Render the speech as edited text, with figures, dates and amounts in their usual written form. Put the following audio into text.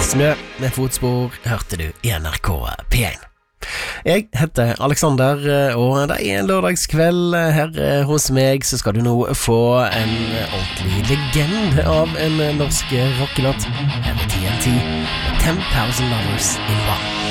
Smø med fotspor hørte du i NRK P1. Jeg heter Alexander, og det er en lørdagskveld her hos meg, så skal du nå få en ordentlig legende av en norsk rockelåt. Her er TNT, 10,000 Lovers in One.